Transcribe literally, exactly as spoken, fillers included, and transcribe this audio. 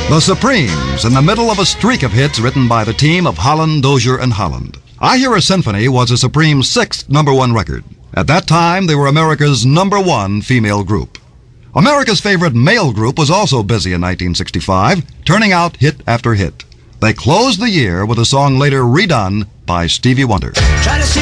The Supremes, in the middle of a streak of hits written by the team of Holland, Dozier, and Holland. I Hear a Symphony was the Supremes' sixth number one record. At that time, they were America's number one female group. America's favorite male group was also busy in nineteen sixty-five, turning out hit after hit. They closed the year with a song later redone by Stevie Wonder.